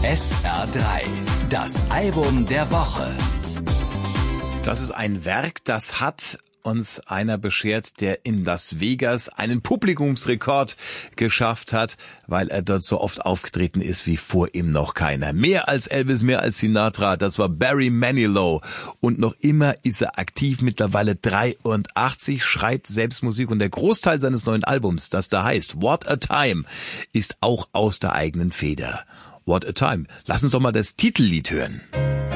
SR3, das Album der Woche. Das ist ein Werk, das hat uns einer beschert, der in Las Vegas einen Publikumsrekord geschafft hat, weil er dort so oft aufgetreten ist wie vor ihm noch keiner. Mehr als Elvis, mehr als Sinatra, das war Barry Manilow. Und noch immer ist er aktiv, mittlerweile 83, schreibt selbst Musik und der Großteil seines neuen Albums, das da heißt What a Time, ist auch aus der eigenen Feder. What a Time. Lass uns doch mal das Titellied hören.